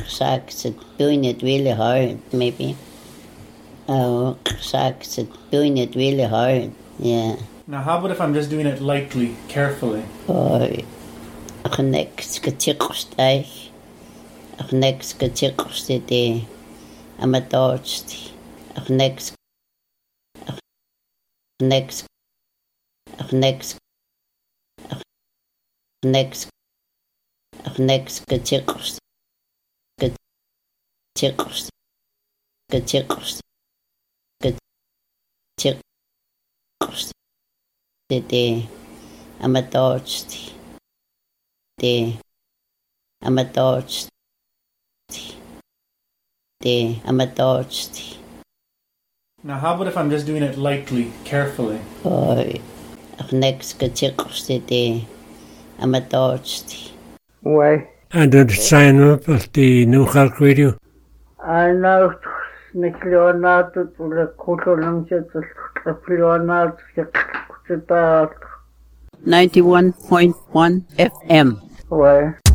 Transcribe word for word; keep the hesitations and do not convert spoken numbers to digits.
sucks at doing it really hard, maybe. Oh, sucks at doing it really hard, yeah. Now, how about if I'm just doing it lightly, carefully? Oh, ach next getikostich. Ach next getikostide. Amatodsti. Ach next. Ach next. Ach next. Ach next. Ach next getikostich. Getikostich. Getikostich. Getikostich. De amatodsti. De amatodsti. De amatodsti. Now, how about if I'm just doing it lightly, carefully? Oh, ach next getikostich de amatodsti. Why? And did sign up at the New Halk Radio? I know Leonardo to the Kutulang Leonardo ninety-one point one F M. Why?